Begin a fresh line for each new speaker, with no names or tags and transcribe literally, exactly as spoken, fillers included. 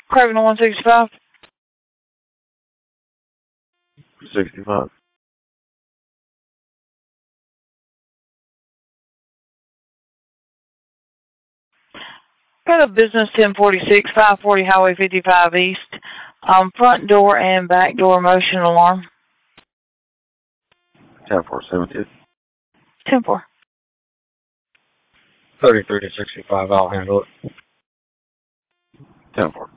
Craven one sixty-five.
sixty-five.
Got a business ten forty-six, five forty Highway fifty-five East. Um, front door and back door motion alarm.
ten four seventy.
ten four.
thirty-three to sixty-five, I'll handle it.
ten four.